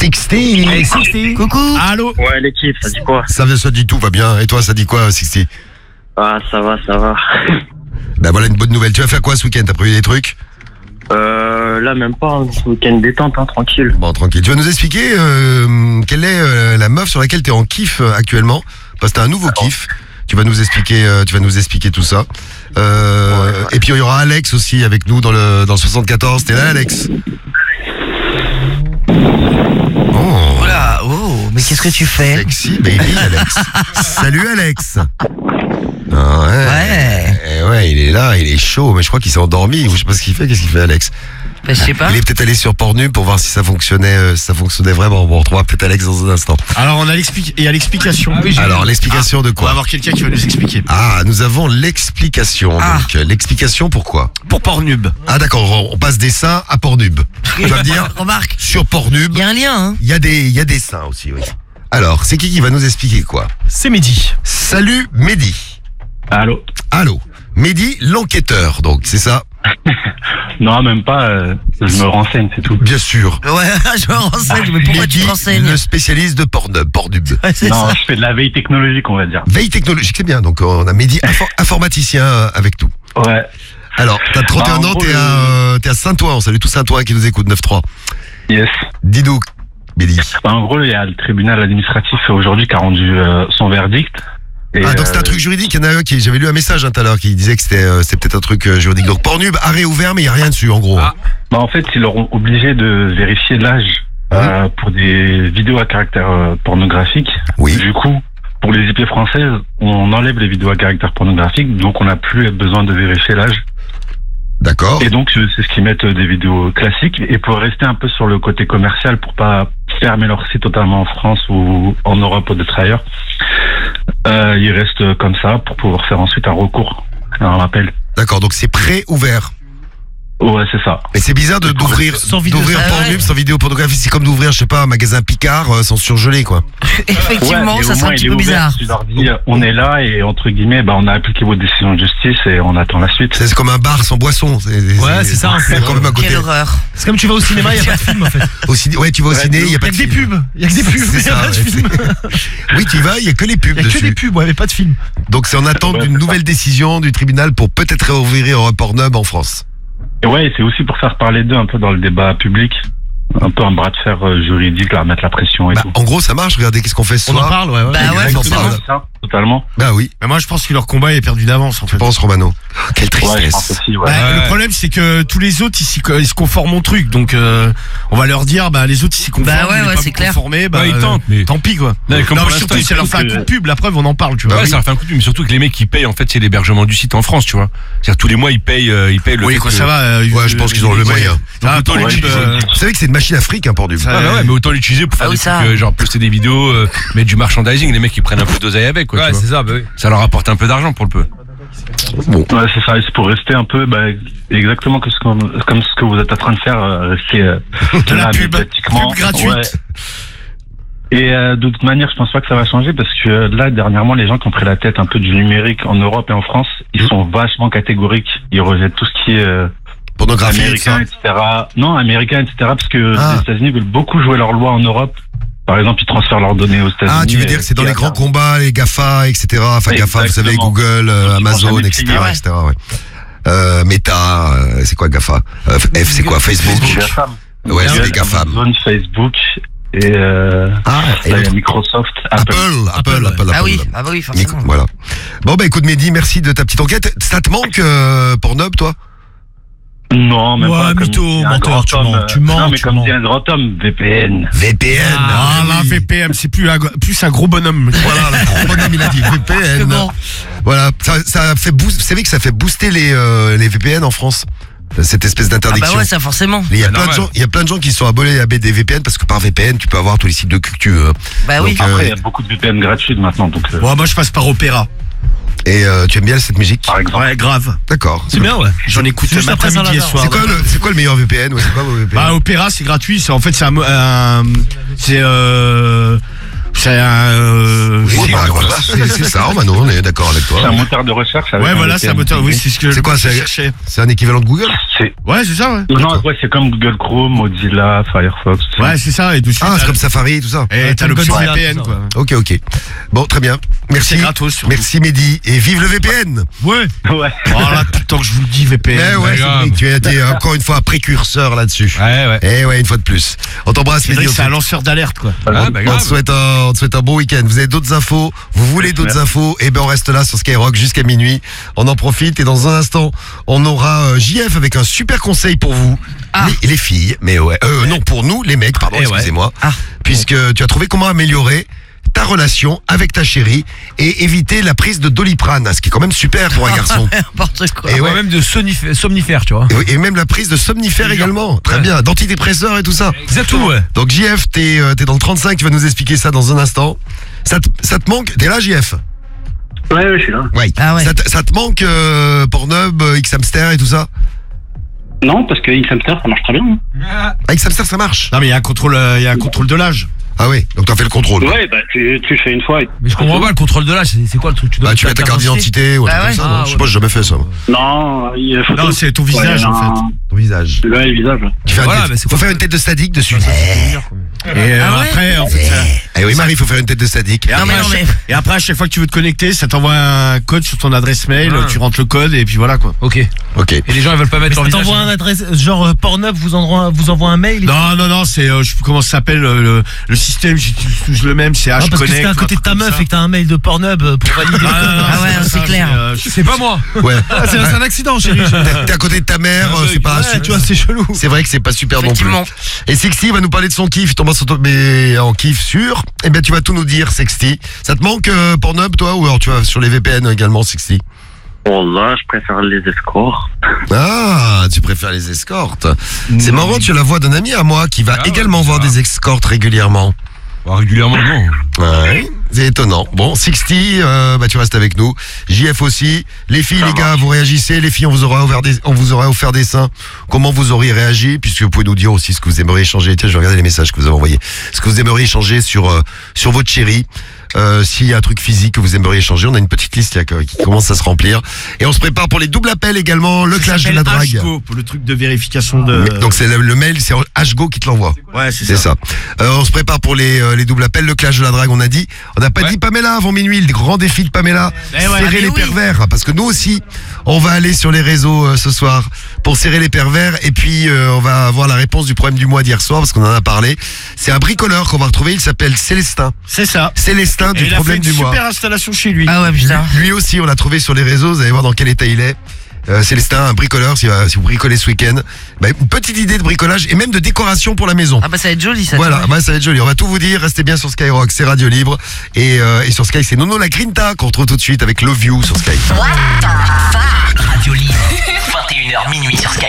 Sixty. Hey, Sixty. Coucou. Allô. Ouais, l'équipe, ça dit quoi? Ça dit tout, va bien. Et toi, ça dit quoi, Sixty? Ah, ça va, ça va. Ben voilà une bonne nouvelle. Tu vas faire quoi ce week-end? T'as prévu des trucs? Là, même pas, un week-end détente, hein, tranquille. Bon, tranquille. Tu vas nous expliquer quelle est la meuf sur laquelle t'es en kiff actuellement? Parce que t'as un nouveau kiff. Tu vas nous expliquer tout ça. Et puis il y aura Alex aussi avec nous dans le 74. T'es là, Alex? Oh. Voilà. Oh, mais qu'est-ce que tu fais? Sexy baby, Alex. Salut, Alex. Ah, ouais, il est là, il est chaud, mais je crois qu'il s'est endormi. Je sais pas ce qu'il fait. Qu'est-ce qu'il fait, Alex? Bah, je sais pas. Il est peut-être allé sur Pornhub pour voir si ça fonctionnait, vraiment. Bon, on retrouvera peut-être Alex dans un instant. Alors il y a l'explication. Alors l'explication de On va quoi? avoir quelqu'un qui va nous expliquer. Ah, nous avons l'explication. Ah. Donc l'explication pourquoi? Pour Pornhub. Ah d'accord, on passe des seins à Pornhub. Tu vas me dire? Remarque, Sur Pornhub, il y a un lien, hein. il y a des seins aussi, oui. Alors, c'est qui va nous expliquer quoi? C'est Mehdi. Salut Mehdi. Allô? Allô. Mehdi, l'enquêteur, donc, c'est ça? Non, même pas, je me renseigne, c'est tout. Bien sûr. Ouais, je me renseigne, mais pourquoi tu Mehdi, te renseignes? le spécialiste de Pornhub. Ouais, c'est Non, ça. je fais de la veille technologique, on va dire. Veille technologique, c'est bien. Donc, on a Mehdi, informaticien avec tout. Ouais. Alors, t'as 31 en ans, gros, t'es à Saint-Ouen. On salue tout Saint-Ouen qui nous écoute, 9-3. Yes. Dis-nous, Mehdi. En gros, il y a le tribunal administratif aujourd'hui qui a rendu son verdict. Et, Ah, donc c'est un truc juridique. Il y en a un qui, j'avais lu un message tout à l'heure qui disait que c'était peut-être un truc juridique. Donc Pornhub a réouvert, mais il n'y a rien dessus, en gros. Ah. Bah, en fait, ils leur ont obligé de vérifier l'âge pour des vidéos à caractère pornographique. Oui. Du coup, pour les IP françaises, on enlève les vidéos à caractère pornographique, donc on n'a plus besoin de vérifier l'âge. D'accord. Et donc, c'est ce qu'ils mettent des vidéos classiques. Et pour rester un peu sur le côté commercial, pour pas fermer leur site totalement en France ou en Europe ou d'autres ailleurs, ils restent comme ça pour pouvoir faire ensuite un recours, un rappel. D'accord, donc c'est pré-ouvert. Ouais, c'est ça. Mais c'est bizarre d'ouvrir Sans vidéo. d'ouvrir Ah, Pornhub ouais. sans vidéo pornographie. C'est comme d'ouvrir, je sais pas, un magasin Picard sans surgelé, quoi. Effectivement, mais ça au serait un moins, petit il est peu ouvert. bizarre. Tu leur dis, on est là et entre guillemets, on a appliqué votre décision de justice et on attend la suite. C'est comme un bar sans boisson. Ouais, c'est ça, un peu. C'est quand même à côté. Quelle horreur. C'est comme tu vas au cinéma, il n'y a pas de film en fait. Ouais, tu vas au ciné, il y a Il pas y a de que des film. pubs. Il y a que des pubs. C'est Il y a ça, pas de ouais, film. Oui, tu y vas, il y a que les pubs Il y a que des dessus. pubs, ouais, mais pas de film. Donc c'est en attente Ouais, d'une c'est nouvelle décision du tribunal pour peut-être réouvrir Pornhub en France. Et ouais, c'est aussi pour faire parler d'eux un peu dans le débat public. Un peu un bras de fer juridique, leur mettre la pression et Bah, tout. en gros, ça marche. Regardez qu'est-ce qu'on fait ce On en soir. parle, ouais. Bah ouais, Exactement. forcément. Ça, totalement. Bah oui, Mais moi, je pense que leur combat est perdu d'avance en je fait. pense, Romano. Quelle Ouais, je pense tristesse. aussi, ouais. Bah, le problème, c'est que tous les autres, ils se conforment au truc. Donc, on va leur dire, les autres, ils s'y conforment. Bah ouais, vous voulez ouais, pas c'est vous clair. conformer, Ouais, ils tentent, mais- tant pis, quoi. Là, comme Non, pour mais l'instant, surtout, ils ça leur fait un trouvent coup de que- pub. La preuve, on en parle, tu vois. Bah Ouais, oui. ça leur fait un coup de pub, mais surtout que les mecs qui payent, en fait, c'est l'hébergement du site en France, tu vois. C'est-à-dire tous les mois, ils payent le Oui, fait quoi, que- ça va. Ouais, je pense qu'ils ont le moyen. Ah, autant Pornhub, l'utiliser. Vous savez que c'est une machine afrique, Pornhub. Ça- Ah bah ouais, mais autant l'utiliser pour faire Ah oui, des ça. trucs, genre poster des vidéos, mettre du merchandising, les mecs ils prennent un peu d'oseille avec, quoi. Ouais, tu vois. c'est ça, bah oui. Ça leur apporte un peu d'argent pour le peu. Ouais, c'est ça. Et c'est pour rester un peu, exactement comme ce que vous êtes en train de faire, rester De la là, pub. médiatiquement. Pub gratuite. Ouais. Et de toute manière, je pense pas que ça va changer parce que là, dernièrement, les gens qui ont pris la tête un peu du numérique en Europe et en France, ils sont vachement catégoriques. Ils rejettent tout ce qui est Pornographie, américain, ça. etc. Non, américain, etc. Parce que Ah. les États-Unis veulent beaucoup jouer leur loi en Europe. Par exemple, ils transfèrent leurs données aux États-Unis. Ah, tu veux dire que c'est dans les grands combats, les GAFA, etc. Enfin, GAFA, vous savez, Exactement. Google, Ils Amazon, pensent à etc. Netflix, etc. Ouais. Meta, c'est quoi GAFA? F, c'est quoi Facebook? Ouais, c'est les GAFAM. Amazon, Facebook et Ah, et là, il y a l'autre- Microsoft, Apple. Ah oui, forcément. Voilà. Bon, bah écoute, Mehdi, merci de ta petite enquête. Ça te manque Pornhub, toi? Non, même Ouais, pas. Comme mytho, dit un menteur, grand tu homme, mens, tu mens, Non, mais tu comme mens. dit un grand homme, VPN. VPN. Ah, oui. là, VPN, c'est plus un gros bonhomme. Voilà, le gros bonhomme, il a dit VPN. C'est bon. Voilà, ça fait boost. Vous savez que ça fait booster les VPN en France? Cette espèce Ah d'interdiction. bah ouais, ça forcément. Mais il y a C'est plein de normal. gens, il y a plein de gens qui sont abonnés à des VPN parce que par VPN, tu peux avoir tous les sites de cul que tu veux. Bah oui. Donc, Après, il y a beaucoup de VPN gratuites maintenant, donc Bon, moi, je passe par Opéra. Et tu aimes bien cette musique? par exemple. Ouais, grave. D'accord. C'est bien, ouais. J'en écoute C'est juste matin, après midi et Saint-Lazare. soir. C'est quoi le meilleur VPN? Ouais, c'est quoi vos VPN? Bah, Opéra, c'est gratuit. C'est C'est un. Oui, bah, voilà, c'est ça, Romano, on est d'accord avec toi. C'est un moteur de recherche. avec Ouais, voilà, c'est un moteur. Oui, c'est ce que C'est quoi, je cherchais. C'est un équivalent de Google? Ouais, c'est ça, ouais. Non, ouais, c'est comme Google Chrome, Mozilla, Firefox. tout ça. Ouais, c'est ça. Et dessus, Ah, c'est comme Safari et tout ça. Et t'as l'option Godzilla, VPN, tout ça, quoi. Ok. Bon, très bien. Merci. C'est gratos, surtout. Merci Mehdi. Et vive le VPN. Ouais. Ouais. Oh là, tout le temps que je vous le dis, VPN. Eh ouais, grave. Cédric, tu as été encore une fois précurseur là-dessus. Ouais. Eh ouais, une fois de plus. On t'embrasse, C'est vrai Mehdi. que c'est un lanceur d'alerte, quoi. Ah, bah, On grave. te souhaite un bon week-end. Vous avez d'autres infos, vous voulez d'autres infos, et ben on reste là sur Skyrock jusqu'à minuit. On en profite et dans un instant, on aura JF avec un super conseil pour vous, les filles. Mais ouais, non pour nous, les mecs, pardon, excusez-moi. Puisque tu as trouvé comment améliorer ta relation avec ta chérie et éviter la prise de Doliprane, ce qui est quand même super pour un garçon. N'importe quoi. Et ouais. Même de somnifères, tu vois. Et même la prise de somnifères également. Très bien, d'antidépresseurs et tout ça. Exactement, ouais. Donc JF, t'es dans le 35, tu vas nous expliquer ça dans un instant. Ça te manque? T'es là, JF? Ouais, je suis là. Ouais. Ah ouais. Ça te manque Pornhub, Xhamster et tout ça? Non, parce que Xhamster, ça marche très bien. Ah, Xhamster, ça marche. Non, mais il y a un contrôle de l'âge. Ah oui, donc t'as fait le contrôle. Ouais, bah tu fais une fois. Mais je comprends pas le contrôle de l'âge, c'est quoi le truc? Bah tu mets ta carte d'identité ou un Bah truc ouais. comme ça, non? Ah, Je sais pas, j'ai jamais fait ça. moi. Non, il faut. Non, c'est ton visage, en fait. Ton visage. Ouais, le visage. Tu fais Voilà, une mais tête. c'est Faut quoi faire une tête de sadique dessus. Et Ah ouais après, en fait, ça. Eh oui, Marie, il faut faire une tête de sadique. Et après, mais non, mais- et après, à chaque fois que tu veux te connecter, ça t'envoie un code sur ton adresse mail, tu rentres le code et puis voilà, quoi. Ok. Et Ok. les gens ils veulent pas mettre leur Ça visage. t'envoie un adresse, genre Pornhub vous envoie un mail. Non, c'est, je sais plus comment ça s'appelle, le système, j'utilise tous le même, c'est Ah, parce que H-Connect. c'est à côté de ta meuf et que t'as un mail de Pornhub pour valider. Ah ouais, c'est clair. C'est pas moi. Ouais. C'est un accident, chérie. T'es à côté de ta mère, c'est pas Ouais, tu vois, c'est chelou. C'est vrai que c'est pas super non plus. Effectivement. Et Sexty va nous parler de son kiff, tombe mais en kiff sûr. Eh bien tu vas tout nous dire, Sexty. Ça te manque Pornhub toi ou alors tu vas sur les VPN également, Sexty? Wallah, je préfère les escorts. Ah, tu préfères les escortes. C'est marrant, tu as la voix d'un ami à moi qui va Ah ouais, également voir ça. des escortes régulièrement. Bah, régulièrement, non. Ouais, c'est étonnant. Bon, Sixty, bah tu restes avec nous. JF aussi. Les filles, les gars, vous réagissez. Les filles, on vous aura offert des seins. Comment vous auriez réagi? Puisque vous pouvez nous dire aussi ce que vous aimeriez changer. Tiens, je vais regarder les messages que vous avez envoyés. Ce que vous aimeriez changer sur votre chérie. S'il y a un truc physique que vous aimeriez changer, on a une petite liste là, qui commence à se remplir. Et on se prépare pour les doubles appels également, le clash de la drague. Hgo, pour le truc de vérification de. Donc c'est le mail, c'est Hgo qui te l'envoie. Ouais, C'est ça. On se prépare pour les doubles appels, le clash de la drague, on a dit. On n'a pas dit Pamela avant minuit, le grand défi de Pamela. Serrer les pervers. Parce que nous aussi, on va aller sur les réseaux ce soir pour serrer les pervers. Et puis, on va avoir la réponse du problème du mois d'hier soir, parce qu'on en a parlé. C'est un bricoleur qu'on va retrouver, il s'appelle Célestin. C'est ça. Célestin Et du il a fait problème une du mois. super installation chez lui. Ah ouais, putain. Lui aussi, on l'a trouvé sur les réseaux, vous allez voir dans quel état il est. Célestin, un bricoleur, si vous bricolez ce week-end. Bah, une petite idée de bricolage et même de décoration pour la maison. Ah bah ça va être joli ça. Voilà, tu vois. bah, ça va être joli. On va tout vous dire. Restez bien sur Skyrock, c'est Radio Libre. Et sur Sky, c'est Nono la Grinta qu'on retrouve tout de suite avec Love You sur Sky.